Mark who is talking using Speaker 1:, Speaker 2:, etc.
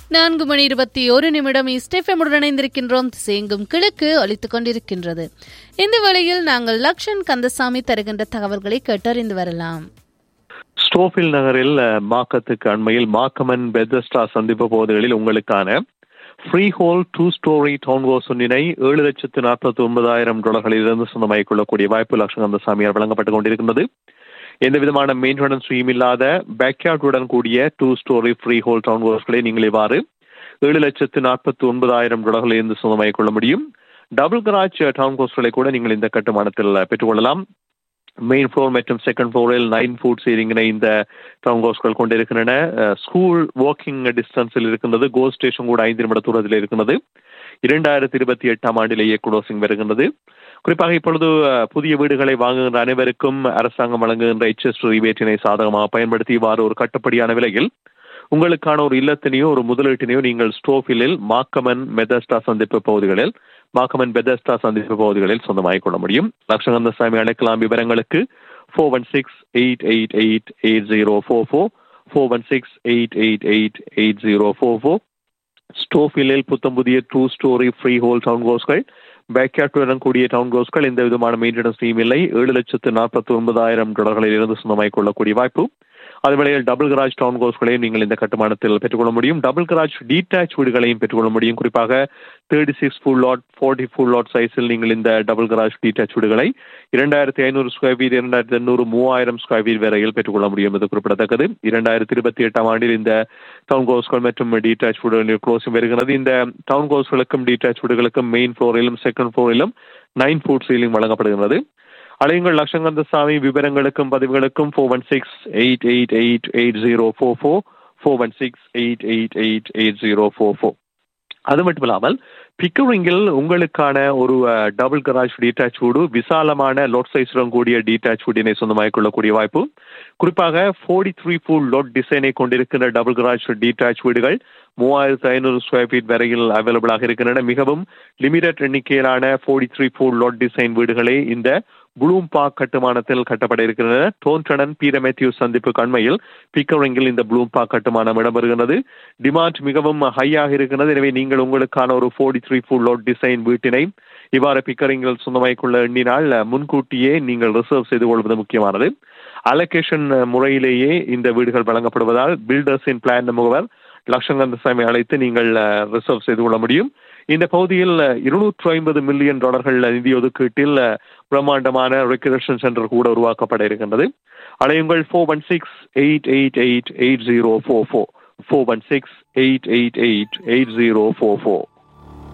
Speaker 1: 4:21 இஸ்டெஃபமுடன் இணைந்திருக்கின்றோம். திசையெங்கும் கிழக்கு ஒலித்துக் கொண்டிருக்கின்றது. இந்த வேளையில் நாங்கள் லக்ஷன் கந்தசாமி தருகின்ற தகவல்களை கேட்டறிந்து வரலாம்.
Speaker 2: ஸ்டோஃபில் நகரில் மாக்கத்துக்கு அண்மையில் மாக்கமன் பெதஸ்டா சந்திப்பு பகுதிகளில் உங்களுக்கான free whole 2 story down house ஒன்றினை $7,49,000 சொந்தமாகிக் கொள்ளக்கூடிய வாய்ப்பு லக்ஷன் கந்தசாமியார் வழங்கப்பட்டுக் கொண்டிருக்கின்றது. எந்த விதமான மெயின்டெனன்ஸ் ஃபீயும் இல்லாத பேக்யார்டுடன் கூடிய 2 ஸ்டோரி ஃப்ரீ ஹோல் டவுன் ஹவுஸ்களை நீங்கள் இவ்வாறு $7,49,000 சொந்தமாகிக் கொள்ள முடியும். டபுள் கராஜ் டவுன் ஹவுஸ்களை கூட நீங்கள் இந்த கட்டுமானத்தில் பெற்றுக்கொள்ளலாம். மெயின் ஃப்ளோர் மற்றும் செகண்ட் ஃப்ளோரில் 9 ஃபுட் சீலிங்கினை இந்த டவுன் ஹவுஸ்கள் கொண்டிருக்கின்றன. ஸ்கூல் வாக்கிங் டிஸ்டன்ஸில் இருக்கின்றது. கோ ஸ்டேஷன் கூட 5 நிமிட தூரத்தில் இருக்கின்றது. 2028 ஆண்டிலேயே க்ளோசிங் வருகின்றது. குறிப்பாக இப்பொழுது புதிய வீடுகளை வாங்குகின்ற அனைவருக்கும் அரசாங்கம் வழங்குகின்ற HS ரிபேட்டினை சாதகமாக பயன்படுத்தி இவ்வாறு ஒரு கட்டுப்படியான விலையில் உங்களுக்கான ஒரு இல்லத்தினையோ ஒரு முதலீட்டினையோ நீங்கள் ஸ்டோஃபிலில் மாக்கமன் பெதஸ்டா சந்திப்பு பகுதிகளில் சொந்தமாகிக் கொள்ள முடியும். லக்ஷன் கந்தசாமி அழைக்கலாம். விவரங்களுக்கு 416-888-8044 416-888-8044. ஸ்டோஃபிலில் புத்தம் புதிய 2 ஸ்டோரி ஃப்ரீ ஹோல் டவுன் ஹவுஸ்கள், பேக்யார்டுடன் கூடிய டவுன் ஹவுஸ்கள், எந்த விதமான மெயின்டெனன்ஸ் ஃபீயும் இல்லை. $7,49,000 சொந்தமாகிக் கொள்ளக்கூடிய வாய்ப்பு. அதுவேளையில் டபுள் கராஜ் டவுன் ஹவுஸ்களையும் நீங்கள் இந்த கட்டுமானத்தில் பெற்றுக்கொள்ள முடியும். டபுள் கராஜ் டீடாச் வீடுகளையும் பெற்றுக்கொள்ள முடியும். குறிப்பாக 36 ஃபுல் லாட் 40 ஃபுல் லாட் சைஸில் நீங்கள் இந்த டபுள் கராஜ் டீடாச் வீடுகளை 2,500 ஸ்கொயர் ஃபீட் 2,800 3,000 ஸ்கொயர் ஃபீட் வரையில் பெற்றுக்கொள்ள முடியும். இது குறிப்பிடத்தக்கது. 2028 ஆண்டில் இந்த டவுன் ஹவுஸ்கள் மற்றும் டீடாச் வீடுகளில் க்ளோசிங் வருகிறது. இந்த டவுன் ஹவுஸ்களுக்கும் டீடாச் வீடுகளுக்கும் மெயின் ஃப்ளோரிலும் செகண்ட் ஃப்ளோரிலும் 9 ஃபுட் சீலிங் வழங்கப்படுகிறது. அலையுங்கள் லக்ஷன் கந்தசாமி. விவரங்களுக்கும் பதிவுகளுக்கும் 416-888-8044 416-888-8044. அது மட்டும் இல்லாமல் பிக்கரிங்கில் உங்களுக்கான ஒரு டபுள் கராஜ் டீடாச் வீடு, விசாலமான லோட் சைஸுடன் கூடிய டீடாச் வீடினை சொந்தமாகிக் கொள்ளக்கூடிய வாய்ப்பு. குறிப்பாக 43 ஃபுல் லோட் டிசைனை கொண்டிருக்கின்ற டபுள் கராஜ் டீடாச் வீடுகள் 3,500 ஸ்கொயர் ஃபீட் வரையில் அவைலபிளாக இருக்கின்றன. மிகவும் லிமிடெட் எண்ணிக்கையிலான 43 ஃபுல் லோட் டிசைன் வீடுகளே இந்த ப்ளூம் பார்க் கட்டுமானத்தில் கட்டப்பட இருக்கின்றன. டோன்டன் பீரமேத்யூ சந்திப்பு கண்மையில் பிக்கரிங்கில் இந்த ப்ளூம் பார்க் கட்டுமானம் இடம்பெறுகிறது. டிமாண்ட் மிகவும் ஹையாக இருக்கிறது. எனவே நீங்கள் உங்களுக்கான ஒரு 43 ஃபுல் லோட் டிசைன் வீட்டினை இவ்வாறு பிக்கரிங்கில் சொந்தமாகிக் கொள்ள எண்ணினால் முன்கூட்டியே நீங்கள் ரிசர்வ் செய்து கொள்வது முக்கியமானது. அலோகேஷன் முறையிலேயே இந்த வீடுகள் வழங்கப்படுவதால் பில்டர்ஸின் பிளான் முகவர் லக்ஷன் கந்தசாமி அழைத்து நீங்கள் ரிசர்வ் செய்து கொள்ள முடியும். இந்த பகுதியில் $250 மில்லியன் நிதி ஒதுக்கீட்டில் பிரம்மாண்டமான ரெக்ரியேஷன் சென்டர் கூட உருவாக்கப்பட இருக்கின்றது. அலையுங்கள் 416-888-8044 416-888-8044.